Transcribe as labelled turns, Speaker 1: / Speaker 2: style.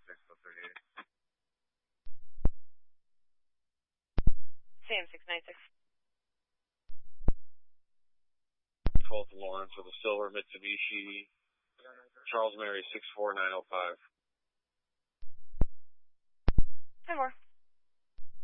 Speaker 1: Sam 696.
Speaker 2: 12th Lawrence with a silver Mitsubishi, Charles Mary 64905.
Speaker 1: 10 more.